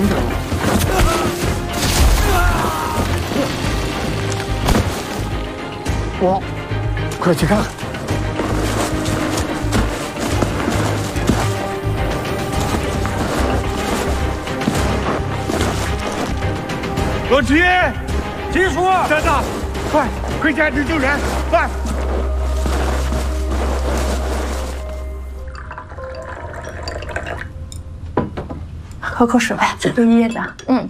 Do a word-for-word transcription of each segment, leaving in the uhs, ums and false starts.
等。我，快去看看。 罗琦，金叔，站着，快，快下去救人，快！ 喝口水呗，都噎着。 嗯。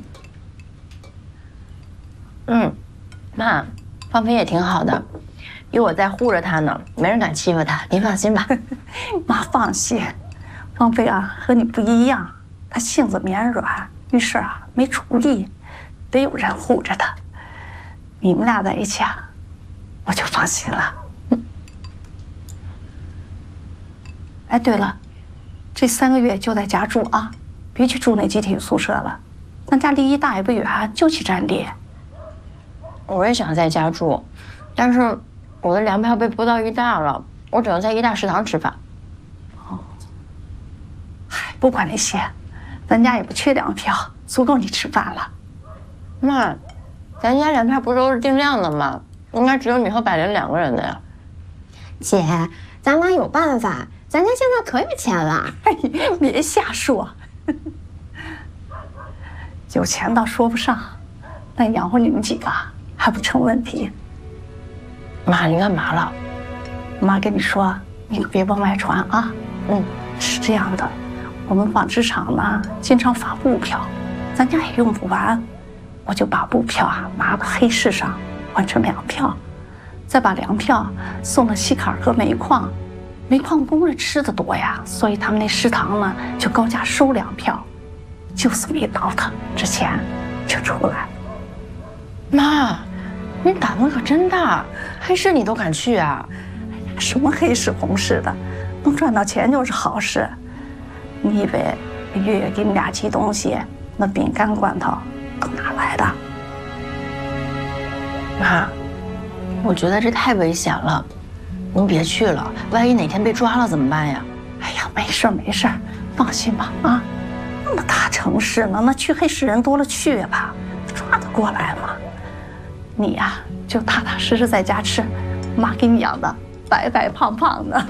嗯，妈，芳菲也挺好的，有我在护着她呢，没人敢欺负她，您放心吧。 妈放心，芳菲啊和你不一样，她性子绵软，遇事啊没主意，得有人护着她。你们俩在一起啊，我就放心了。嗯。哎，对了，这三个月就在家住啊，别去住那集体宿舍了，咱家离医大也不远，就去站地。 我也想在家住，但是我的粮票被拨到医大了，我只能在医大食堂吃饭。 哦，嗨，不管那些，咱家也不缺粮票，足够你吃饭了。 妈，咱家粮票不是都是定量的吗？应该只有你和百灵两个人的呀。 姐，咱俩有办法，咱家现在可有钱了。 哎，别瞎说，有钱倒说不上，但养活你们几个还不成问题。 妈，你干嘛了？ 妈跟你说，你可别往外传啊。 嗯， 是这样的，我们纺织厂呢经常发布票，咱家也用不完，我就把布票啊拿到黑市上换成粮票，再把粮票送到西坎儿和煤矿。煤矿工人吃的多呀，所以他们那食堂呢就高价收粮票，就这么一倒腾，这钱就出来了。 妈，你胆子可真大，黑市你都敢去啊？ 什么黑市红市的，能赚到钱就是好事。你以为月月给你俩寄东西，那饼干罐头都哪来的？ 妈，我觉得这太危险了，您别去了，万一哪天被抓了怎么办呀？ 哎呀，没事没事，放心吧啊！那么大城市呢，那去黑市人多了去了，抓得过来吗？你呀，就踏踏实实在家吃，妈给你养的白白胖胖的。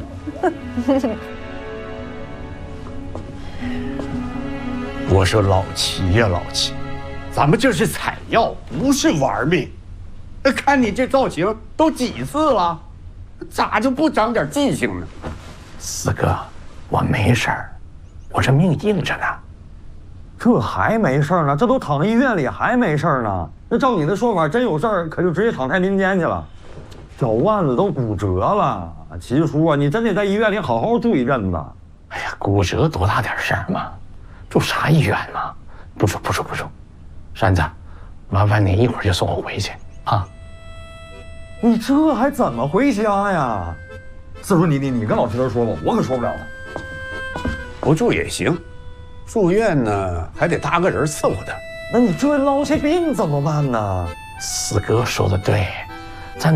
我说老齐呀，老齐，咱们这是采药，不是玩命。看你这造型都几次了，咋就不长点记性呢？ 四哥，我没事儿，我这命硬着呢。 这还没事呢？这都躺医院里还没事呢？那照你的说法，真有事儿，可就直接躺太平间去了，脚腕子都骨折了。齐叔啊，你真得在医院里好好住一阵子。 哎呀，骨折多大点事儿嘛，住啥医院嘛？不住不住不住，山子，麻烦你一会儿就送我回去啊。 你这还怎么回家呀？四叔，你你你跟老齐头说吧，我可说不了了。 不住也行，住院呢还得搭个人伺候他。 那你这落下病怎么办呢？ 四哥说的对。